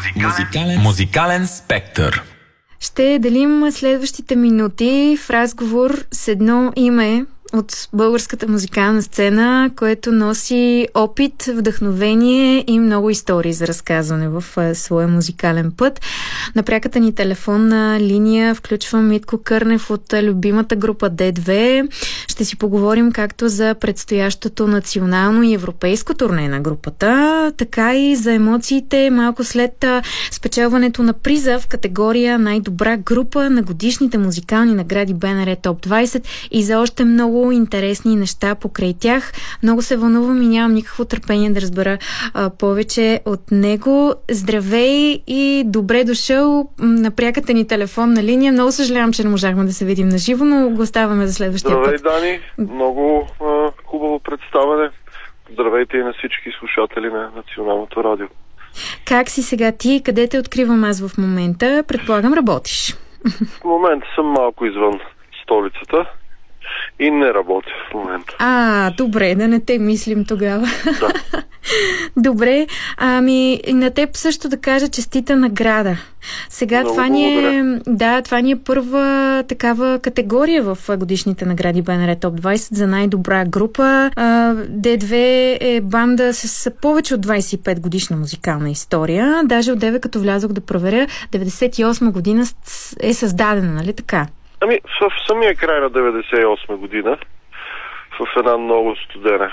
Музикален спектър. Ще делим следващите минути в разговор с едно име от българската музикална сцена, което носи опит, вдъхновение и много истории за разказване в своя музикален път. На пряката ни телефонна линия включвам Митко Кърнев от любимата група D2. Ще си поговорим както за предстоящото национално и европейско турне на групата, така и за емоциите малко след спечелването на приза в категория най-добра група на годишните музикални награди БНР Топ 20 и за още много интересни неща покрай тях. Много се вълнувам и нямам никакво търпение да разбера повече от него. Здравей и добре дошъл на пряката ни телефонна линия. Много съжалявам, че не можахме да се видим на живо, но го оставаме за следващия път. Здравей, Дани. Много хубаво представяне. Здравейте и на всички слушатели на Националното радио. Как си сега ти? Къде те откривам аз в момента? Предполагам, работиш. В момента съм малко извън столицата и не работя в момента. Добре, да не те мислим тогава. Да. Добре, на теб също да кажа честита награда. Сега това ни е първа такава категория в годишните награди БНР Топ 20 за най-добра група. D2 е банда с повече от 25 годишна музикална история. Даже отдеве като влязох да проверя, 98 година е създадена, нали така? В самия край на 98 година, в една много студена